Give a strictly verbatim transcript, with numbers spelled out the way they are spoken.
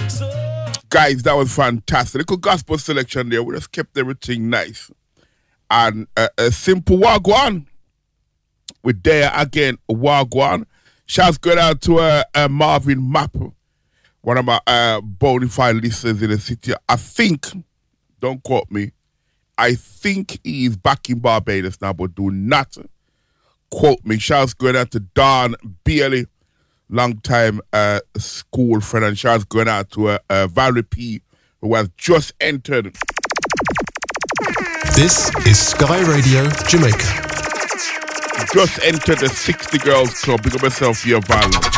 Guys, that was fantastic. Little gospel selection there. We just kept everything nice. And uh, a simple wagwan. We're there again, wagwan. Shouts going out to uh, uh, Marvin Mapp, one of my uh, bona fide listeners in the city. I think, don't quote me, I think he's back in Barbados now, but do not quote me. Shouts going out to Don Bailey, long time uh, school friend, and shouts going out to uh, uh, Valerie P, who has just entered. This is Sky Radio Jamaica. Just entered the sixty Girls Club. Big up yourself here, Val.